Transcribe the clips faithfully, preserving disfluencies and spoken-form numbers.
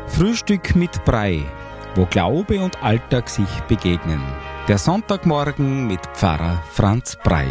Frühstück mit Brei, wo Glaube und Alltag sich begegnen. Der Sonntagmorgen mit Pfarrer Franz Brei.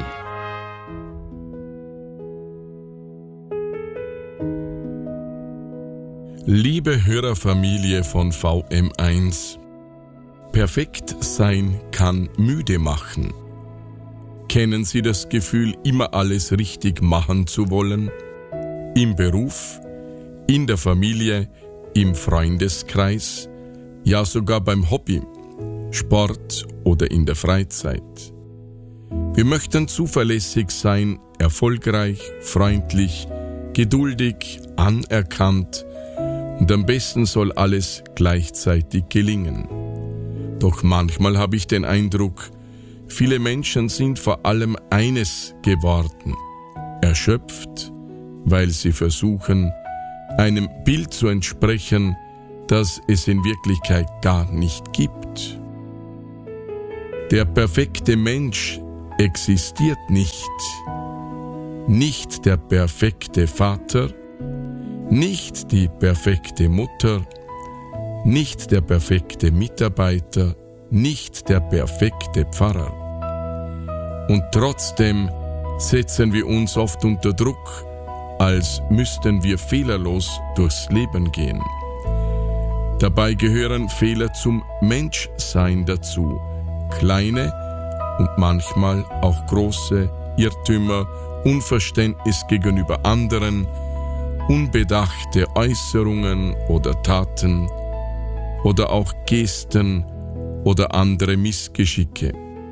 Liebe Hörerfamilie von V M eins, perfekt sein kann müde machen. Kennen Sie das Gefühl, immer alles richtig machen zu wollen? Im Beruf, in der Familie, im Freundeskreis, ja sogar beim Hobby, Sport oder in der Freizeit. Wir möchten zuverlässig sein, erfolgreich, freundlich, geduldig, anerkannt und am besten soll alles gleichzeitig gelingen. Doch manchmal habe ich den Eindruck, viele Menschen sind vor allem eines geworden: erschöpft, weil sie versuchen, einem Bild zu entsprechen, das es in Wirklichkeit gar nicht gibt. Der perfekte Mensch existiert nicht. Nicht der perfekte Vater, nicht die perfekte Mutter, nicht der perfekte Mitarbeiter, nicht der perfekte Pfarrer. Und trotzdem setzen wir uns oft unter Druck, als müssten wir fehlerlos durchs Leben gehen. Dabei gehören Fehler zum Menschsein dazu, kleine und manchmal auch große Irrtümer, Unverständnis gegenüber anderen, unbedachte Äußerungen oder Taten oder auch Gesten oder andere Missgeschicke.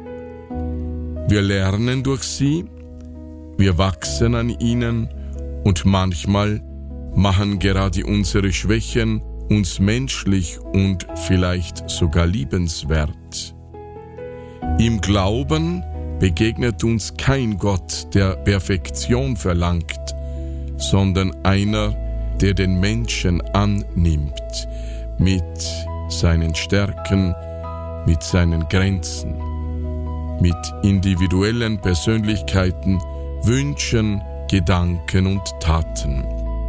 Wir lernen durch sie, wir wachsen an ihnen und manchmal machen gerade unsere Schwächen uns menschlich und vielleicht sogar liebenswert. Im Glauben begegnet uns kein Gott, der Perfektion verlangt, sondern einer, der den Menschen annimmt, mit seinen Stärken, mit seinen Grenzen, mit individuellen Persönlichkeiten, Wünschen, Gedanken und Taten.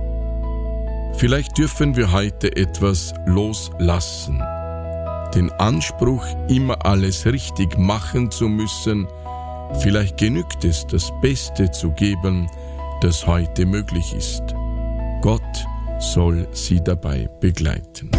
Vielleicht dürfen wir heute etwas loslassen. Den Anspruch, immer alles richtig machen zu müssen, vielleicht genügt es, das Beste zu geben, das heute möglich ist. Gott soll Sie dabei begleiten.